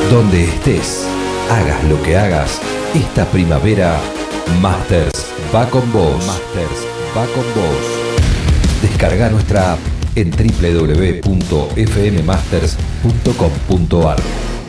Donde estés, hagas lo que hagas, esta primavera Masters va con vos. Masters va con vos. Descarga nuestra app en www.fmmasters.com.ar.